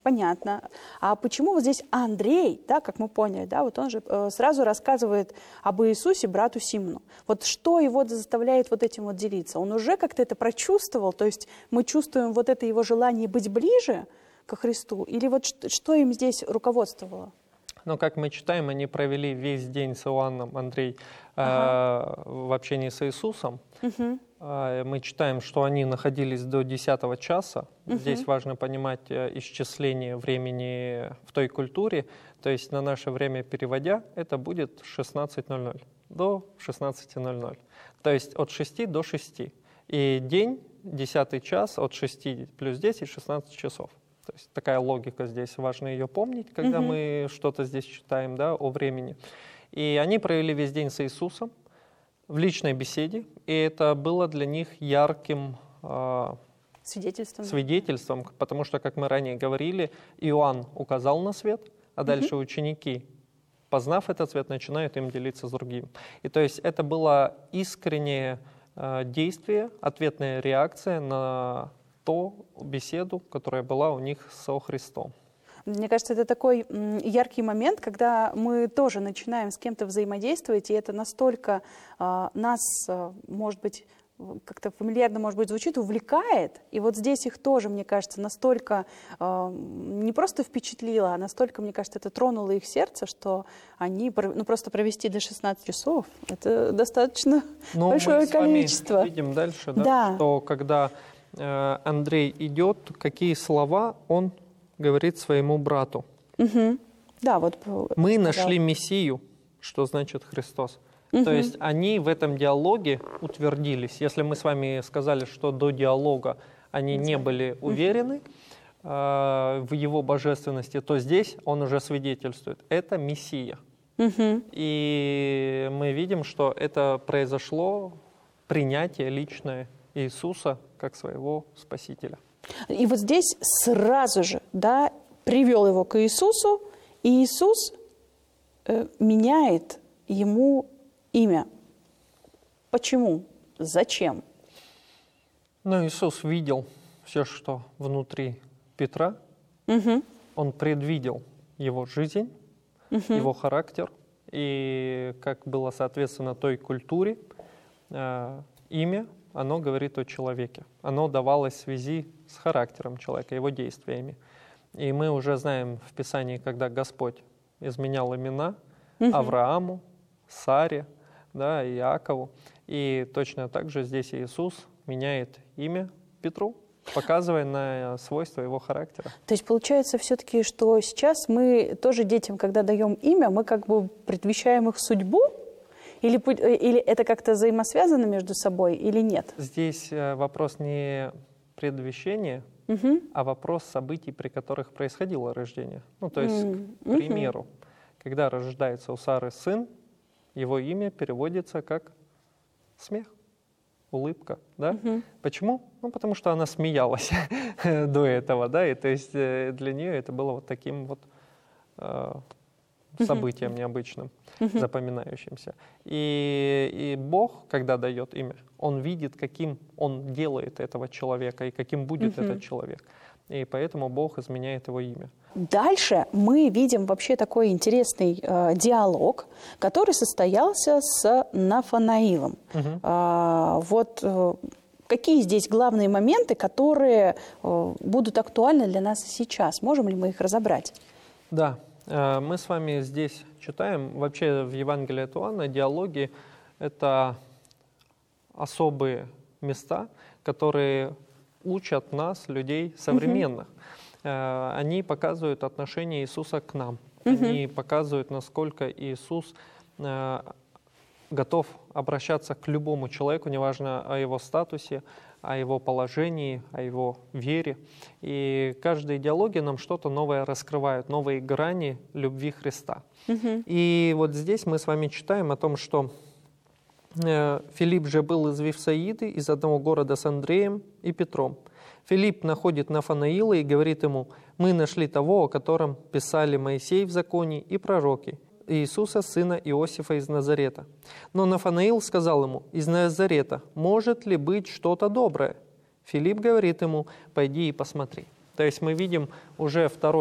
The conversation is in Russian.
Понятно. А почему вот здесь Андрей, да, как мы поняли, да, вот он же сразу рассказывает об Иисусе брату Симону. Вот что его заставляет вот этим вот делиться? Он уже как-то это прочувствовал, то есть мы чувствуем вот это его желание быть ближе ко Христу? Или вот что им здесь руководствовало? Ну, как мы читаем, они провели весь день с Иоанном, Андрей, в общении с Иисусом. Мы читаем, что они находились до 10 часа. Здесь важно понимать исчисление времени в той культуре. То есть на наше время переводя, это будет 16:00 до 16:00. То есть от 6 до 6. И день, 10 час, от 6 плюс 10, 16 часов. То есть такая логика здесь, важно ее помнить, когда мы что-то здесь читаем, да, о времени. И они провели весь день с Иисусом в личной беседе, и это было для них ярким свидетельством, потому что, как мы ранее говорили, Иоанн указал на свет, а дальше ученики, познав этот свет, начинают им делиться с другим. И то есть это было искреннее действие, ответная реакция на ту беседу, которая была у них со Христом. Мне кажется, это такой яркий момент, когда мы тоже начинаем с кем-то взаимодействовать, и это настолько нас, может быть, как-то фамильярно, может быть, звучит, увлекает. И вот здесь их тоже, мне кажется, настолько не просто впечатлило, а настолько, мне кажется, это тронуло их сердце, что они просто провести до 16 часов, это достаточно большое количество. Мы видим дальше, да, что когда Андрей идет, какие слова он говорит своему брату. Да, вот, мы нашли Мессию, что значит Христос. То есть они в этом диалоге утвердились. Если мы с вами сказали, что до диалога они не были уверены в его божественности, то здесь он уже свидетельствует. Это Мессия. И мы видим, что это произошло принятие личное Иисуса как своего Спасителя. И вот здесь сразу же, да, привел его к Иисусу, и Иисус меняет ему имя. Почему? Зачем? Ну, Иисус видел все, что внутри Петра. Он предвидел его жизнь, его характер. И как было соответственно той культуре, имя, оно говорит о человеке. Оно давалось в связи с характером человека, его действиями. И мы уже знаем в Писании, когда Господь изменял имена Аврааму, Саре, да, Иакову. И точно так же здесь Иисус меняет имя Петру, показывая на свойства его характера. То есть получается все-таки, что сейчас мы тоже детям, когда даем имя, мы как бы предвещаем их судьбу? Или это как-то взаимосвязано между собой, или нет? Здесь вопрос не предвещения, а вопрос событий, при которых происходило рождение. Ну, то есть, к примеру, когда рождается у Сары сын, его имя переводится как смех, улыбка. Да? Почему? Ну, потому что она смеялась до этого, да, и то есть для нее это было вот таким вот событием необычным, запоминающимся. И Бог, когда дает имя, Он видит, каким Он делает этого человека и каким будет этот человек. И поэтому Бог изменяет его имя. Дальше мы видим вообще такой интересный диалог, который состоялся с Нафанаилом. Какие здесь главные моменты, которые будут актуальны для нас сейчас? Можем ли мы их разобрать? Да. Мы с вами здесь читаем, вообще в Евангелии от Иоанна диалоги – это особые места, которые учат нас, людей современных. Они показывают отношение Иисуса к нам. Они показывают, насколько Иисус готов обращаться к любому человеку, неважно о его статусе, о его положении, о его вере. И каждые диалоги нам что-то новое раскрывают, новые грани любви Христа. И вот здесь мы с вами читаем о том, что Филипп же был из Вифсаиды, из одного города с Андреем и Петром. Филипп находит Нафанаила и говорит ему: «Мы нашли того, о котором писали Моисей в законе и пророки, Иисуса, сына Иосифа из Назарета». Но Нафанаил сказал ему: «Из Назарета может ли быть что-то доброе?» Филипп говорит ему: «Пойди и посмотри». То есть мы видим уже второй